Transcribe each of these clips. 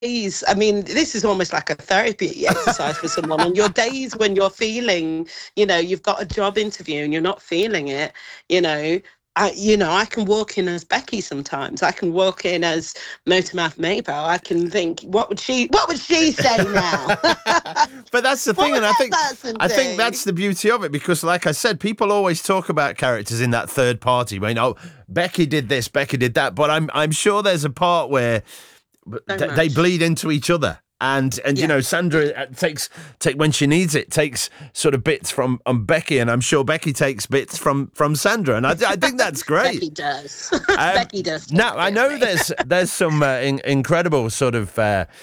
I mean, this is almost like a therapy exercise for someone. On your days when you're feeling, you've got a job interview and you're not feeling it, you know, I can walk in as Becky sometimes. I can walk in as Motormouth Maybell. I can think, what would she say now? But that's the thing, What and would that person I think do? that's the beauty of it, because, like I said, people always talk about characters in that third party. Becky did this, Becky did that, but I'm sure there's a part where they bleed into each other. And Sandra takes when she needs it, takes sort of bits from Becky, and I'm sure Becky takes bits from Sandra, and I think that's great. Becky does. Becky does. Now I know there's some incredible sort of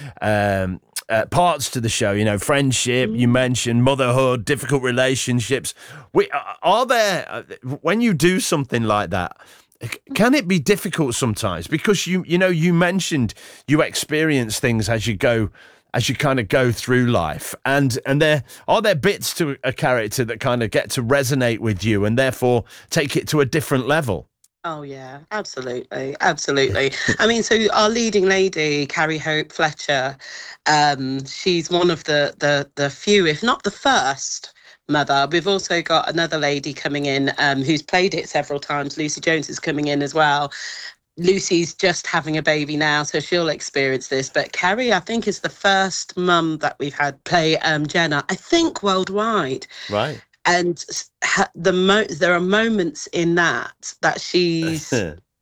parts to the show. Friendship. You mentioned motherhood, difficult relationships. Are there when you do something like that? Can it be difficult sometimes? Because you mentioned you experience things as you kind of go through life, and are there bits to a character that kind of get to resonate with you and therefore take it to a different level? Oh yeah, absolutely. I mean, so our leading lady, Carrie Hope Fletcher, she's one of the few, if not the first, mother. We've also got another lady coming in who's played it several times. Lucy Jones is coming in as well. Lucy's just having a baby now, so she'll experience this. But Carrie, I think, is the first mum that we've had play Jenna, I think, worldwide. Right. And there are moments in that she's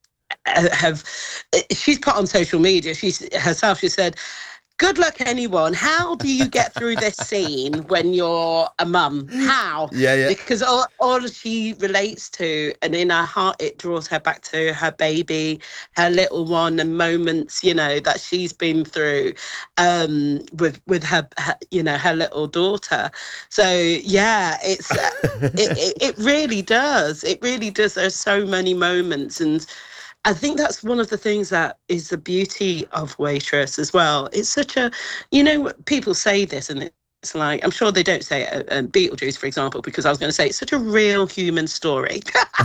she's put on social media. She said, "Good luck, anyone. How do you get through this scene when you're a mum? How?" Yeah. Because all she relates to, and in her heart, it draws her back to her baby, her little one, and moments, that she's been through with her little daughter. So yeah, it's it really does. It really does. There's so many moments, and I think that's one of the things that is the beauty of Waitress as well. It's such a, people say this, and it's like, I'm sure they don't say it at Beetlejuice, for example, because I was going to say it's such a real human story.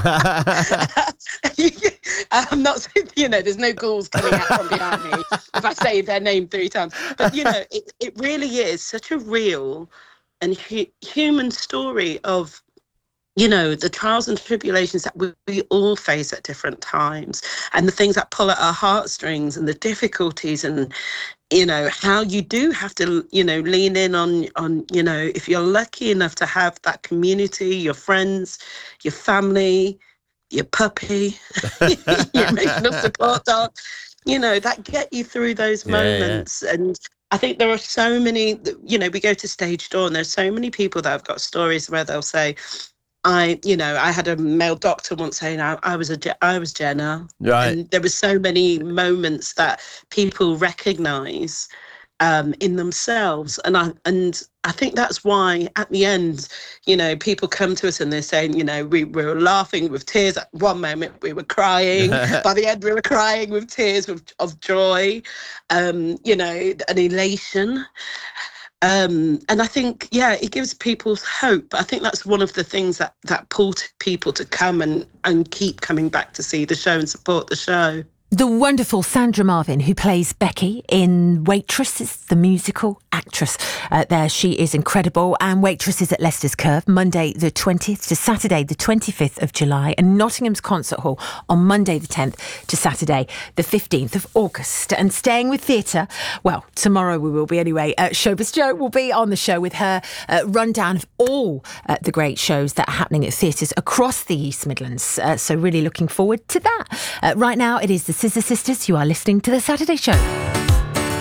I'm not saying, there's no ghouls coming out from behind me if I say their name 3 times. But, it really is such a real and human story of, the trials and tribulations that we all face at different times, and the things that pull at our heartstrings, and the difficulties, and, how you do have to, lean in on, if you're lucky enough to have that community, your friends, your family, your puppy, your emotional support dog, that get you through those moments. Yeah. And I think there are so many, we go to Stage Door, and there's so many people that have got stories where they'll say, I had a male doctor once saying I was Jenna. Right. And there were so many moments that people recognise in themselves, and I think that's why at the end, people come to us and they're saying, we were laughing with tears at one moment, we were crying. By the end, we were crying with tears of joy, an elation. And I think, it gives people hope. I think that's one of the things that pull people to come and keep coming back to see the show and support the show. The wonderful Sandra Marvin, who plays Becky in Waitress, is the musical actress there. She is incredible. And Waitress is at Leicester's Curve, Monday the 20th to Saturday the 25th of July, and Nottingham's Concert Hall on Monday the 10th to Saturday the 15th of August. And staying with theatre, well, tomorrow we will be anyway. Showbiz Jo will be on the show with her rundown of all the great shows that are happening at theatres across the East Midlands. So really looking forward to that. Right now, it is the Scissor Sisters. You are listening to The Saturday Show.